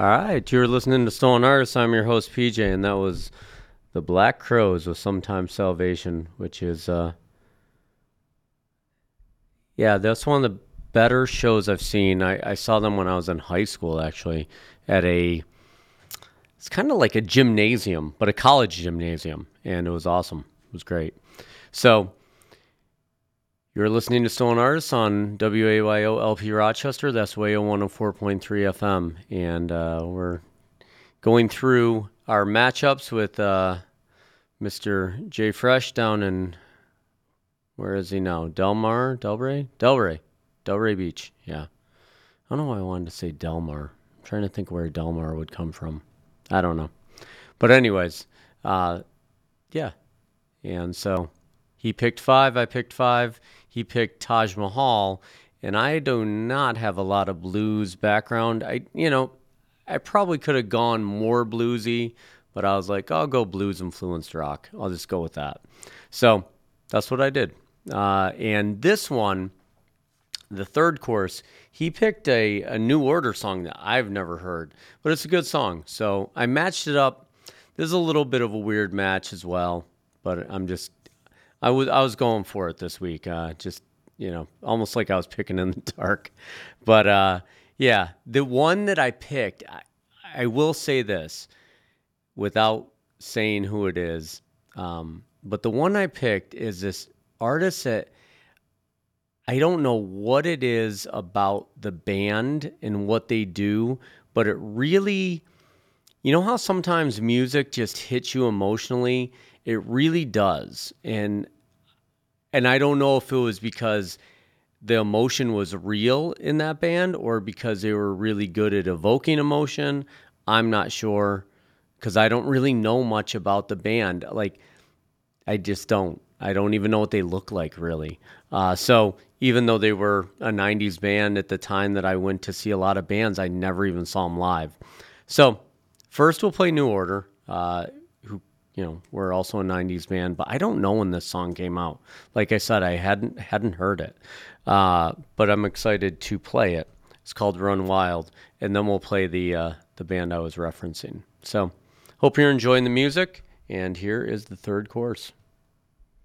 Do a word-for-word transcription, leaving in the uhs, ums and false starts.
All right, you're listening to Stolen Artists. I'm your host, P J, and that was the Black Crowes with Sometimes Salvation, which is, uh, yeah, that's one of the better shows I've seen. I, I saw them when I was in high school, actually, at a, it's kind of like a gymnasium, but a college gymnasium, and it was awesome. It was great. So, you're listening to Stolen Artists on W A Y O L P Rochester. That's W A O one oh four point three F M. And uh, we're going through our matchups with uh, Mister Jay Fresh down in, where is he now? Del Mar? Delray? Delray. Delray Beach. Yeah. I don't know why I wanted to say Del Mar. I'm trying to think where Del Mar would come from. I don't know. But anyways, uh, yeah. And so he picked five. I picked five. He picked Taj Mahal, and I do not have a lot of blues background. I, you know, I probably could have gone more bluesy, but I was like, I'll go blues influenced rock. I'll just go with that. So that's what I did. Uh, and this one, the third course, he picked a, a New Order song that I've never heard, but it's a good song. So I matched it up. This is a little bit of a weird match as well, but I'm just, I was I was going for it this week. Uh, just, you know, almost like I was picking in the dark. But, uh, yeah, the one that I picked, I, I will say this without saying who it is. Um, but the one I picked is this artist that I don't know what it is about the band and what they do, but it really, you know how sometimes music just hits you emotionally? It really does. And and I don't know if it was because the emotion was real in that band or because they were really good at evoking emotion. I'm not sure because I don't really know much about the band. Like, I just don't. I don't even know what they look like, really. Uh, so even though they were a nineties band at the time that I went to see a lot of bands, I never even saw them live. So first we'll play New Order, uh, who, you know, were also a nineties band, but I don't know when this song came out. Like I said, I hadn't hadn't heard it, uh, but I'm excited to play it. It's called Run Wild, and then we'll play the uh, the band I was referencing. So hope you're enjoying the music, and here is the third course.